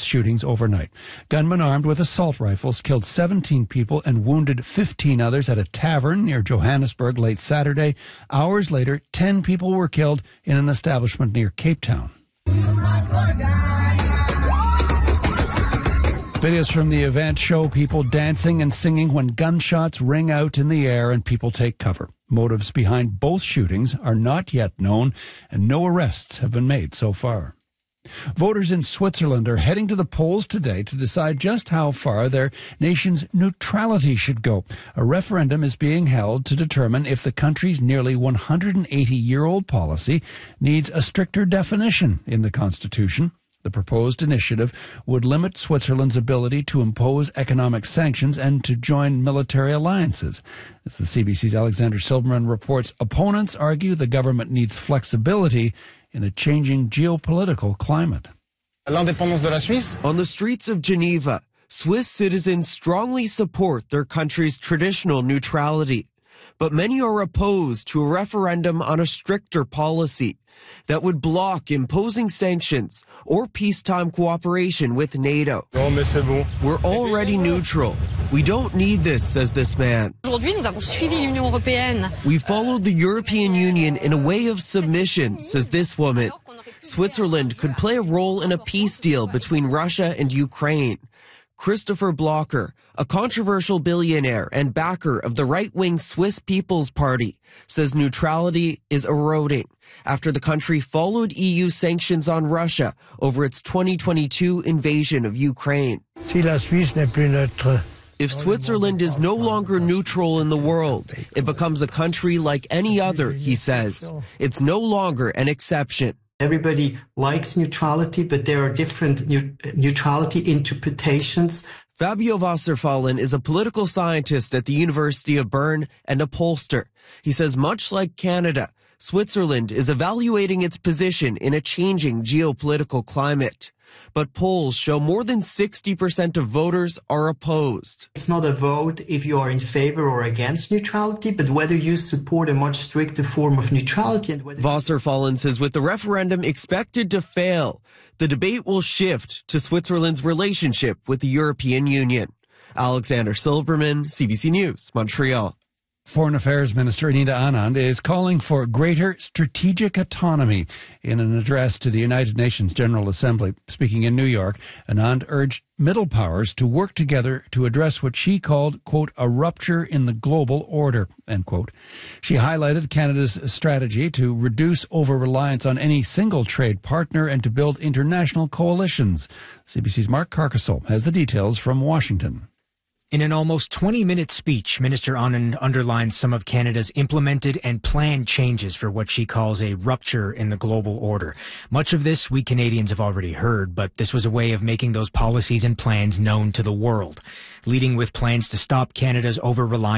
shootings overnight. Gunmen armed with assault rifles killed 17 people and wounded 15 others at a tavern near Johannesburg late Saturday. Hours later, 10 people were killed in an establishment near Cape Town. Videos from the event show people dancing and singing when gunshots ring out in the air and people take cover. Motives behind both shootings are not yet known, and no arrests have been made so far. Voters in Switzerland are heading to the polls today to decide just how far their nation's neutrality should go. A referendum is being held to determine if the country's nearly 180-year-old policy needs a stricter definition in the Constitution. The proposed initiative would limit Switzerland's ability to impose economic sanctions and to join military alliances. As the CBC's Alexander Silberman reports, opponents argue the government needs flexibility in a changing geopolitical climate. On the streets of Geneva, Swiss citizens strongly support their country's traditional neutrality. But many are opposed to a referendum on a stricter policy that would block imposing sanctions or peacetime cooperation with NATO. We're already neutral. We don't need this, says this man. We followed the European Union in a way of submission, says this woman. Switzerland could play a role in a peace deal between Russia and Ukraine. Christopher Blocher, a controversial billionaire and backer of the right-wing Swiss People's Party, says neutrality is eroding after the country followed EU sanctions on Russia over its 2022 invasion of Ukraine. If Switzerland is no longer neutral in the world, it becomes a country like any other, he says. It's no longer an exception. Everybody likes neutrality, but there are different neutrality interpretations. Fabio Wasserfallen is a political scientist at the University of Bern and a pollster. He says much like Canada, Switzerland is evaluating its position in a changing geopolitical climate. But polls show more than 60% of voters are opposed. It's not a vote if you are in favor or against neutrality, but whether you support a much stricter form of neutrality. And whether Wasserfallen says with the referendum expected to fail, the debate will shift to Switzerland's relationship with the European Union. Alexander Silberman, CBC News, Montreal. Foreign Affairs Minister Anita Anand is calling for greater strategic autonomy in an address to the United Nations General Assembly. Speaking in New York, Anand urged middle powers to work together to address what she called, quote, a rupture in the global order, end quote. She highlighted Canada's strategy to reduce over-reliance on any single trade partner and to build international coalitions. CBC's Mark Carcassol has the details from Washington. In an almost 20-minute speech, Minister Anand underlines some of Canada's implemented and planned changes for what she calls a rupture in the global order. Much of this we Canadians have already heard, but this was a way of making those policies and plans known to the world, leading with plans to stop Canada's over-reliance